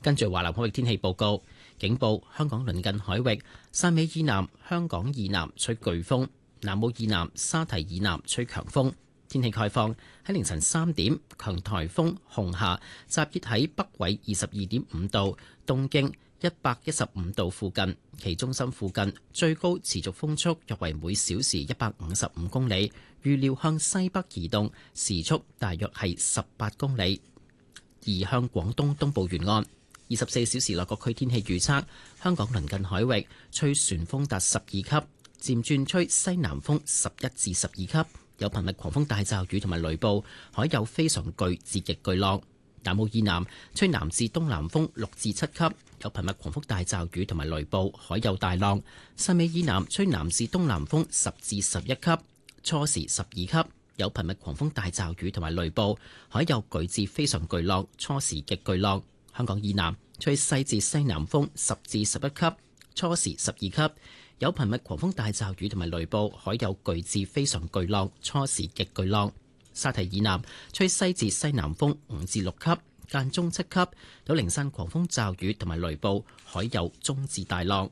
跟住華南海域天氣報告，警報：香港鄰近海域汕尾以南、香港以南吹颶風，南澳以南、沙堤以南吹強風。天氣概況：喺凌晨3點，強颱風紅霞集結喺北緯22.5度、東經115度附近，其中心附近最高持續風速約為每小時155公里，預料向西北移動，時速大約係18公里，移向廣東東部沿岸。24小時內各區天氣預測：香港鄰近海域吹旋風達12級，漸轉吹西南風11至12級，有頻密狂風大驟雨同埋雷暴，海有非常巨至極巨浪。南澳以南吹南至東南風6至7級，有頻密狂風大驟雨同埋雷暴，海有大浪。汕尾以南吹南至東南風10至11級，初時12級，有頻密狂風大驟雨同埋雷暴，海有巨至非常巨浪，初時極巨浪。香港以南吹西至西南風10至11級，初時12級，有頻密狂風大驟雨同埋雷暴，海有巨至非常巨浪，初時極巨浪。沙堤以南吹西至西南風5至6級，間中7級，有零散狂風驟雨同埋雷暴，海有中至大浪。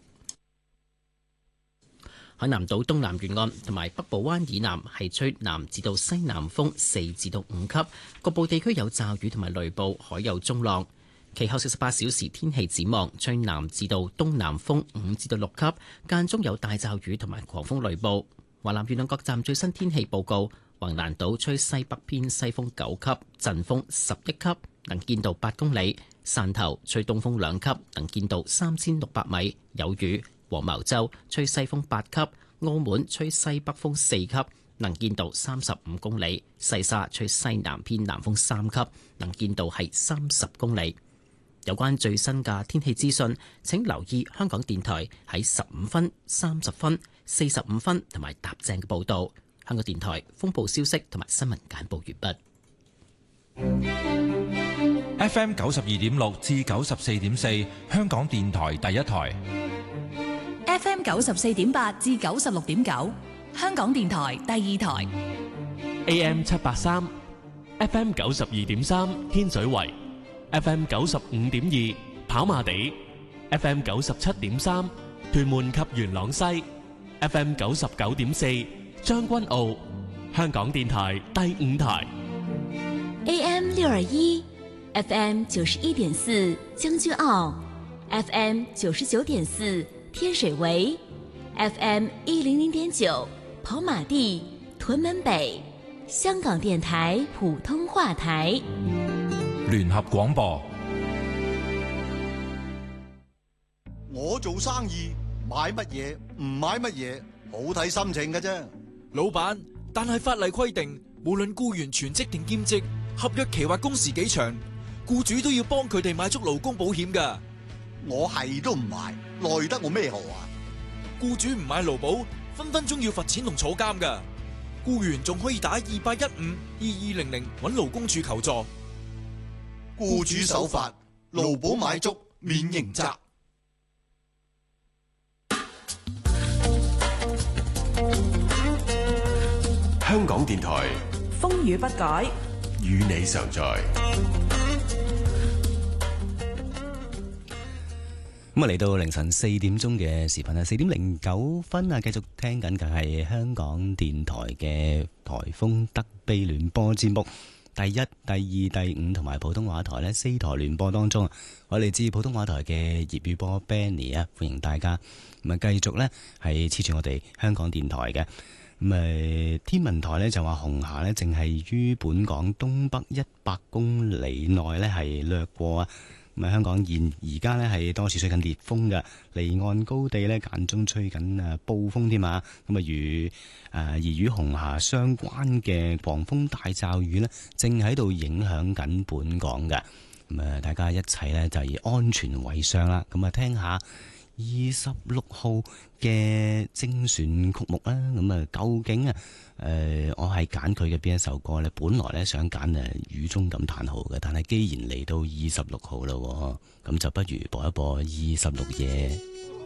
海南島東南沿岸同埋北部灣以南係吹南至到西南風4至到5級，局部地區有驟雨同埋雷暴，海有中浪。其後48小時天氣展望：吹南至到東南風5至到6級，間中有大驟雨同埋狂風雷暴。華南沿岸各站最新天氣報告：橫瀾島吹西北偏西風9級，陣風11級，能見度8公里；汕頭吹東風2級，能見度3600米，有雨；黃茅洲吹西風8級，澳門吹西北風4級，能見度35公里；西沙吹西南偏南風3級，能見度係30公里。有關最新嘅天氣資訊，請留意香港電台喺15分、30分、45分同埋踏正嘅報導。香港電台風暴消息同埋新聞簡報完畢。FM 92.6至94.4，香港電台第一台。 FM 94.8至96.9，香港電台第二台。 AM 783 ，FM 92.3，天水圍。FM 95.2跑馬地， FM 97.3屯門及元朗西， FM 99.4將軍澳，香港電台第五台。 AM 621 FM 91.4將軍澳， FM 99.4天水圍， FM 100.9跑馬地屯門北，香港電台普通話台。 聯合廣播。 我做生意買乜嘢唔買乜嘢，好睇心情㗎啫。 老闆，但係法例規定，無論僱員全職定兼職，合約期或工時幾長，僱主都要幫佢哋買足勞工保險㗎。 我係都唔買，奈得我咩何啊？ 僱主唔買勞保，分分鐘要罰錢同坐監㗎。僱員仲可以打28152200搵勞工處求助。 僱主守法，勞保買足，免刑責。 香港電台風雨不改， 與你常在。 咁啊，嚟到凌晨4點鐘嘅時分啊，4:09繼續聽緊嘅係香港電台嘅颱風德比聯播節目。第一、第二、第五同埋普通話台呢4台聯播當中，我嚟自普通話台嘅粵語播 Benny 啊，歡迎大家。咁啊，繼續呢係黐住我哋香港電台嘅。咁天文台呢就話紅霞呢正係於本港東北100公里內呢係掠過啊。咁啊，香港而家呢係多處吹緊烈風嘅，離岸高地呢間中吹緊暴風添啊。咁啊，而與紅霞相關嘅狂風大驟雨呢，正喺度影響緊本港嘅。咁啊，大家一齊呢就以安全為上啦。咁啊，聽下26號嘅精選曲目啦。咁啊，究竟我係揀佢嘅邊一首歌呢？本來呢想揀雨中感嘆號嘅，但係既然嚟到26號啦，咁就不如播一播26夜。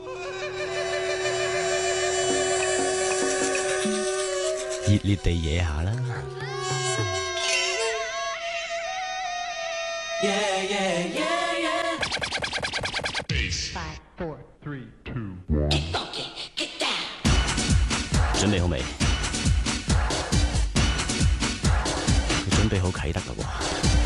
熱烈地野下啦。 Yeah, yeah, yeah, yeah. 4, 3, 2, 準備好未？你準備好啟德啦喎！